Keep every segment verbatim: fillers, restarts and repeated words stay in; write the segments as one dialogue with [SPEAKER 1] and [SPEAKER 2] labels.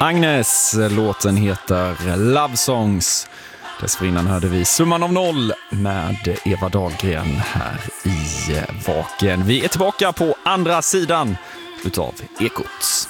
[SPEAKER 1] Agnes, låten heter Love Songs. Dessförinnan hörde vi Summan av noll med Eva Dahlgren här i Vaken. Vi är tillbaka på andra sidan utav Ekot.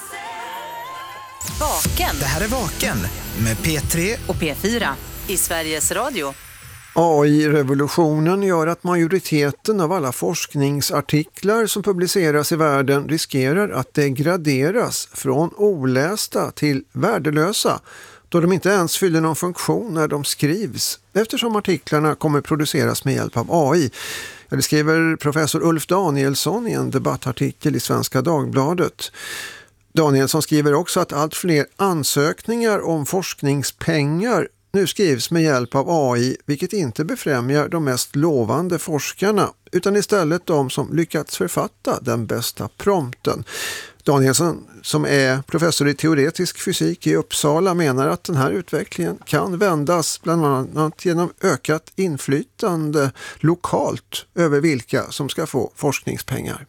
[SPEAKER 2] Vaken.
[SPEAKER 3] Det här är Vaken med P tre
[SPEAKER 2] och P fyra i Sveriges Radio.
[SPEAKER 4] A I-revolutionen gör att majoriteten av alla forskningsartiklar som publiceras i världen riskerar att degraderas från olästa till värdelösa, då de inte ens fyller någon funktion när de skrivs, eftersom artiklarna kommer produceras med hjälp av A I. Det skriver professor Ulf Danielsson i en debattartikel i Svenska Dagbladet. Danielsson skriver också att allt fler ansökningar om forskningspengar nu skrivs med hjälp av A I, vilket inte befrämjar de mest lovande forskarna, utan istället de som lyckats författa den bästa prompten. Danielsson, som är professor i teoretisk fysik i Uppsala, menar att den här utvecklingen kan vändas bland annat genom ökat inflytande lokalt över vilka som ska få forskningspengar.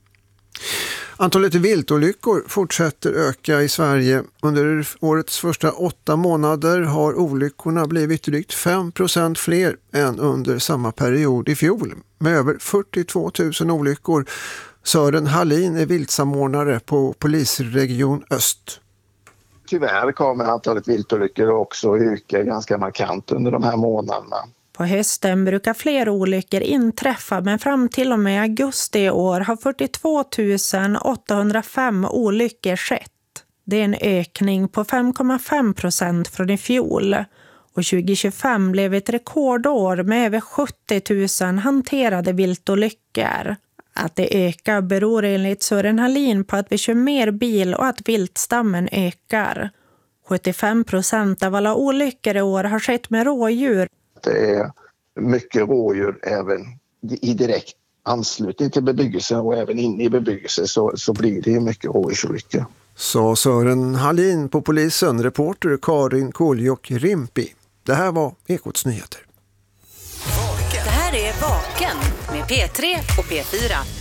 [SPEAKER 4] Antalet viltolyckor fortsätter öka i Sverige. Under årets första åtta månader har olyckorna blivit drygt fem procent fler än under samma period i fjol, med över fyrtiotvå tusen olyckor. Sören Hallin är viltsamordnare på Polisregion Öst.
[SPEAKER 5] Tyvärr kommer antalet viltolyckor också öka ganska markant under de här månaderna.
[SPEAKER 6] På hösten brukar fler olyckor inträffa, men fram till och med augusti i år har fyrtiotvå tusen åttahundrafem olyckor skett. Det är en ökning på fem komma fem procent från i fjol. Och tjugo tjugofem blev ett rekordår med över sjuttio tusen hanterade viltolyckor. Att det ökar beror enligt Sören Hallin på att vi kör mer bil och att viltstammen ökar. sjuttiofem procent av alla olyckor i år har skett med rådjur.
[SPEAKER 5] Det är mycket rådjur även i direkt anslutning till bebyggelse, och även inne i bebyggelse så, så blir det mycket rådjursolyckor.
[SPEAKER 4] Så Sören Hallin på polisen, reporter Karin Koljok Rimpi. Det här var Ekots nyheter.
[SPEAKER 2] Det här är Vaken med P tre och P fyra.